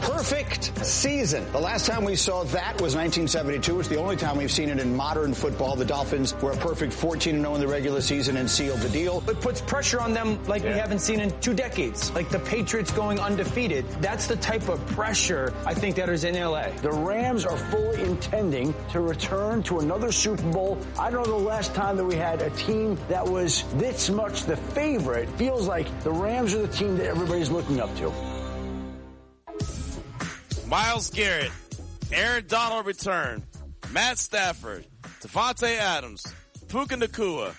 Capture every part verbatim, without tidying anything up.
perfect season. The last time we saw that was nineteen seventy-two. It's the only time we've seen it in modern football. The Dolphins were a perfect fourteen and oh in the regular season and sealed the deal. It puts pressure on them like yeah. we haven't seen in two decades. Like the Patriots going undefeated. That's the type of pressure I think that is in L A. The Rams are fully intending to return to another Super Bowl. I don't know the last time that we had a team that was this much the favorite. Feels like the Rams are the team that everybody's looking up to. Myles Garrett, Aaron Donald return, Matt Stafford, Devontae Adams, Puka Nacua,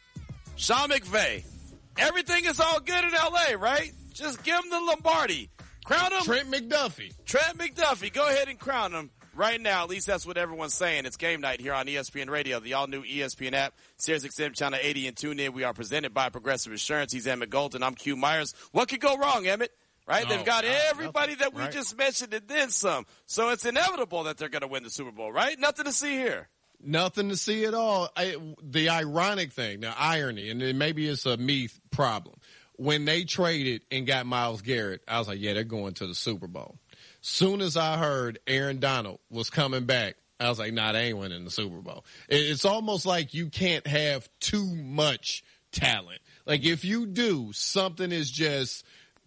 Sean McVay. Everything is all good in L A, right? Just give him the Lombardi. Crown him. Trent McDuffie. Trent McDuffie. Go ahead and crown him right now. At least that's what everyone's saying. It's game night here on E S P N Radio, the all-new E S P N app, Sirius X M Channel eighty, and tune in. We are presented by Progressive Insurance. He's Emmett Golden. I'm Q Myers. What could go wrong, Emmett? Right? Oh, They've got uh, everybody nothing, that we right? just mentioned and then some. So it's inevitable that they're going to win the Super Bowl, right? Nothing to see here. Nothing to see at all. I, the ironic thing, the irony, and then maybe it's a me problem. When they traded and got Myles Garrett, I was like, yeah, they're going to the Super Bowl. Soon as I heard Aaron Donald was coming back, I was like, nah, they ain't winning the Super Bowl. It's almost like you can't have too much talent. Like if you do, something is just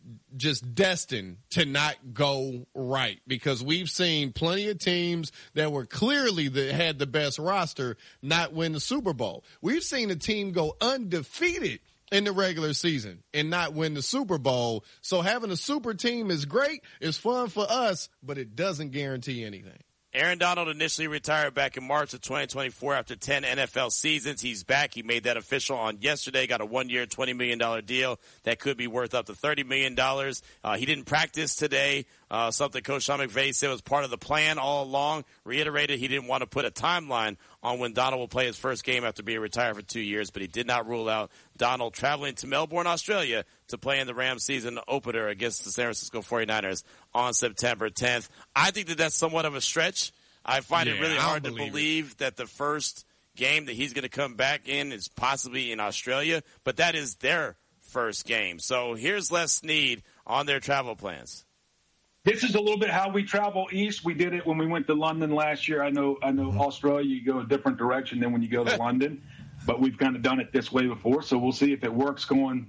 just destined to not go right, because we've seen plenty of teams that were clearly that had the best roster not win the Super Bowl. We've seen a team go undefeated in the regular season and not win the Super Bowl. So having a super team is great. It's fun for us, but it doesn't guarantee anything. Aaron Donald initially retired back in March of twenty twenty-four after ten N F L seasons. He's back. He made that official on yesterday, got a one-year, twenty million dollars deal that could be worth up to thirty million dollars. Uh, he didn't practice today, uh, something Coach Sean McVay said was part of the plan all along. Reiterated he didn't want to put a timeline on when Donald will play his first game after being retired for two years, but he did not rule out Donald traveling to Melbourne, Australia to play in the Rams season opener against the San Francisco forty-niners on September tenth. I think that that's somewhat of a stretch. I find yeah, it really hard to believe, believe that the first game that he's going to come back in is possibly in Australia, but that is their first game. So here's Les Snead on their travel plans. This is a little bit how we travel east. We did it when we went to London last year. I know I know Australia, you go a different direction than when you go to London, but we've kind of done it this way before, so we'll see if it works going,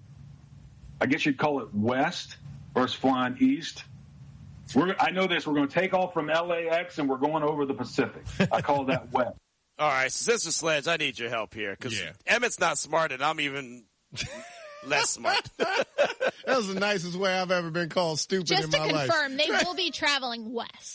I guess you'd call it west versus flying east. We're, I know this. We're going to take off from L A X, and we're going over the Pacific. I call that west. All right, Sister Sledge, I need your help here, because yeah. Emmett's not smart, and I'm even less smart. That was the nicest way I've ever been called stupid Just in my life. Just to confirm, they will be traveling west.